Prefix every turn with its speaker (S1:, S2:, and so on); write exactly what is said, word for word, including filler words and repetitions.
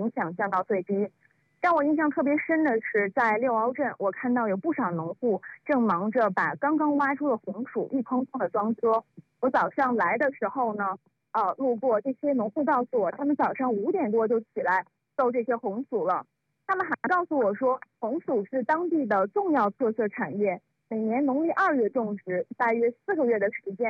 S1: 影响降到最低。让我印象特别深的是，在六鳌镇，我看到有不少农户正忙着把刚刚挖出的红薯一筐筐的装车。我早上来的时候呢，呃，路过这些农户告诉我，他们早上五点多就起来收这些红薯了。他们还告诉我说，红薯是当地的重要特色产业，每年农历二月种植，大约四个月的时间